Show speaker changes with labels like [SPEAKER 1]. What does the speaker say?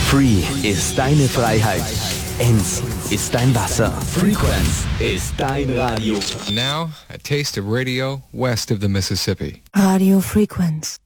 [SPEAKER 1] Free ist deine Freiheit. Enz ist dein Wasser. Frequenz ist dein Radio.
[SPEAKER 2] Now, a taste of radio west of the Mississippi.
[SPEAKER 3] Radio Frequenz.